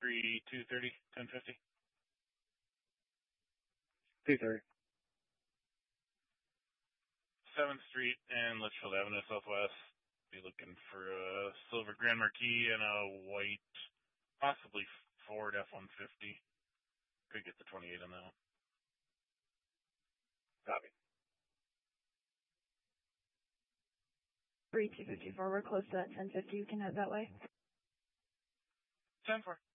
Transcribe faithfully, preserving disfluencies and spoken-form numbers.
Three two thirty, ten fifty. two thirty. Seventh Street and Litchfield Avenue Southwest. Be looking for a silver Grand Marquis and a white, possibly Ford F one fifty. Could get the twenty-eight on that one. Copy. three two fifty-four, we're close to that ten fifty. You can head that way. ten four.